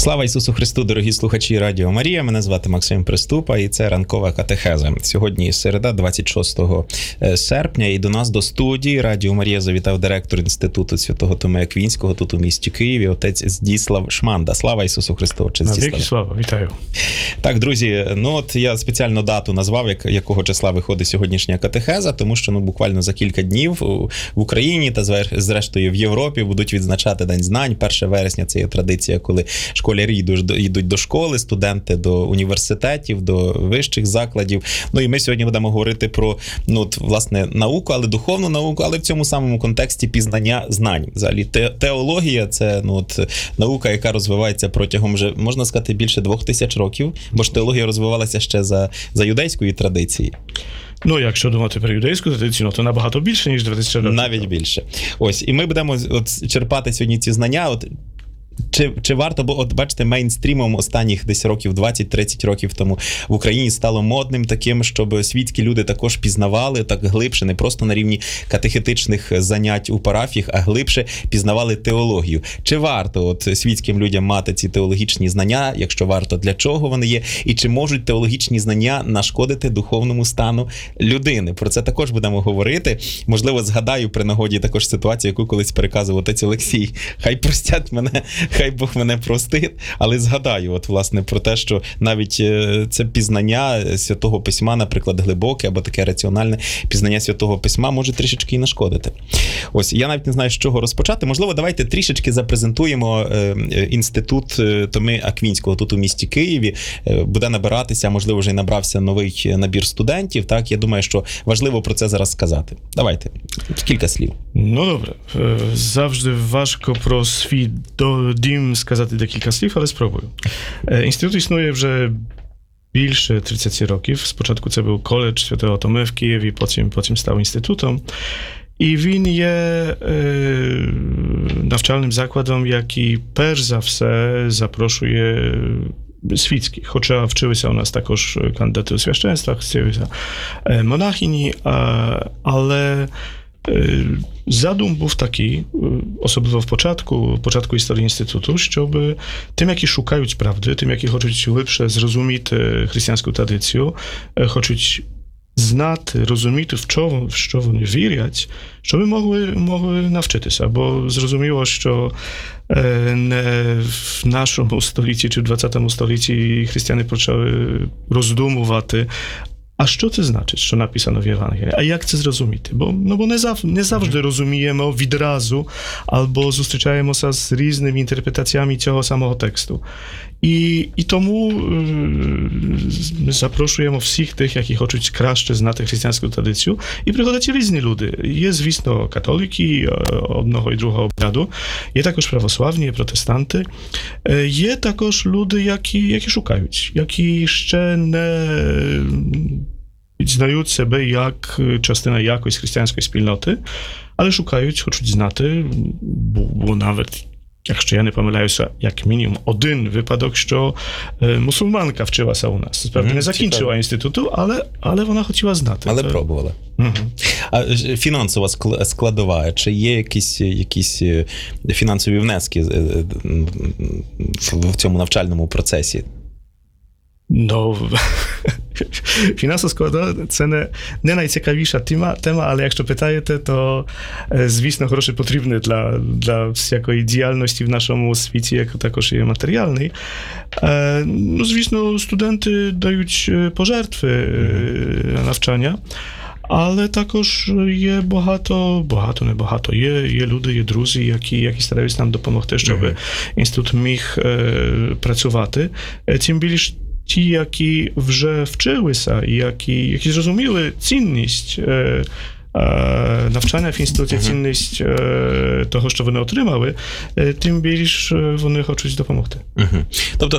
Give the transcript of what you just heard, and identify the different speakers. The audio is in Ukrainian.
Speaker 1: Слава Ісусу Христу, дорогі слухачі Радіо Марія. Мене звати Максим Приступа, і це ранкова катехеза. Сьогодні середа, 26 серпня, і до нас до студії Радіо Марія завітав директор Інституту Святого Томея Аквінського тут у місті Києві, отець Здіслав Шманда. Слава Ісусу Христу, отець Здіслав.
Speaker 2: Навіки слава, вітаю.
Speaker 1: Так, друзі, от я спеціально дату назвав, якого числа виходить сьогоднішня катехеза, тому що буквально за кілька днів в Україні та зрештою в Європі будуть відзначати День знань. 1 вересня – це є традиція, коли школярі йдуть до школи, студенти до університетів, до вищих закладів. Ну і ми сьогодні будемо говорити про, власне, науку, але духовну науку, але в цьому самому контексті пізнання знань. Взагалі, теологія – це наука, яка розвивається протягом вже, можна сказати, більше 2000 років, бо ж теологія розвивалася ще за юдейської традиції.
Speaker 2: Ну, якщо думати про юдейську традицію, то набагато більше, ніж 2000 років.
Speaker 1: Навіть більше. Ось, і ми будемо черпати сьогодні ці знання. Чи варто, бо бачите, мейнстрімом останніх десь років 20-30 років тому в Україні стало модним таким, щоб світські люди також пізнавали так глибше, не просто на рівні катехетичних занять у парафіях, а глибше пізнавали теологію. Чи варто світським людям мати ці теологічні знання? Якщо варто, для чого вони є? І чи можуть теологічні знання нашкодити духовному стану людини? Про це також будемо говорити. Можливо, згадаю при нагоді також ситуацію, яку колись переказував отець Олексій. Хай простять мене, хай Бог мене простить, але згадаю, власне, про те, що навіть це пізнання Святого Письма, наприклад, глибоке або таке раціональне пізнання Святого Письма може трішечки і нашкодити. Ось, я навіть не знаю, з чого розпочати. Можливо, давайте трішечки запрезентуємо Інститут Томи Аквінського тут у місті Києві. Буде набиратися, можливо, вже й набрався новий набір студентів. Так, я думаю, що важливо про це зараз сказати. Давайте, кілька слів.
Speaker 2: Ну, добре. Завжди важко про свій дім сказати декілька слів, але спробую. Інститут існує вже більше 30 років. Спочатку це був коледж Святого Томи в Києві, потім став інститутом. І він є навчальним закладом, який перш за все запрошує світських, хоча вчилися у нас також кандидати у священства, вчилися монахині, але задум був такий, особливо в початку історії інституту, щоб тим, які шукають правди, тим, які хочуть глибше зрозуміти християнську традицію, хочуть знати, розуміти, в що вони вірять, щоб могли навчитися. Бо зрозуміло, що не в нашому столітті чи в 20 столітті християни почали роздумувати, а що це значить, що написано в Євангелії? А як це зрозуміти? Бо не завжди розуміємо відразу, або зустрічаємося з різними інтерпретаціями цього самого тексту. І тому ми запрошуємо всіх тих, які хочуть краще знати християнську традицію, і приходять різні люди. Є, звісно, католики одного і другого обряду, є також православні, є протестанти, є також люди, які шукають, які ще не знають себе як частина якоїсь християнської спільноти, але шукають, хочуть знати, бо навіть, якщо я не помиляюся, як мінімум один випадок, що мусульманка вчилася у нас. Справді не закінчила інституту, але вона хотіла знати.
Speaker 1: Але пробувала. А фінансова складова, чи є якісь фінансові внески в цьому навчальному процесі?
Speaker 2: Фінансова складова – це не найцікавіша тема, але якщо питаєте, то, звісно, гроші потрібні для всякої діяльності в нашому світі, як також є матеріальний. Звісно, студенти дають пожертви на навчання, але також є небагато. Є люди, є друзі, які стараються нам допомогти, щоб інститут міг працювати. Тим більше ті, які вже вчилися, які зрозуміли цінність навчання в інституті, цінність того, що вони отримали, тим більш вони хочуть допомогти.
Speaker 1: Тобто